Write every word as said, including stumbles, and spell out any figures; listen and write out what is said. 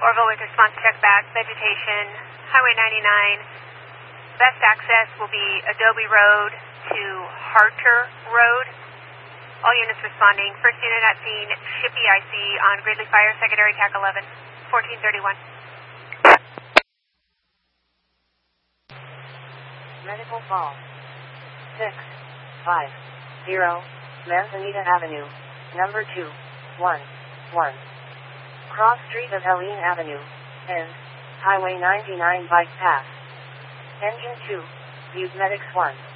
Orville with response check back, vegetation, Highway ninety-nine. Best access will be Adobe Road to Harter Road. All units responding. First unit at scene, Shippey I C on Gridley Fire, secondary T A C eleven, fourteen thirty-one. Medical call. six five zero, Manzanita Avenue, number two one one. Cross street of Helene Avenue, and Highway ninety-nine bike path. Engine two, use Medics one.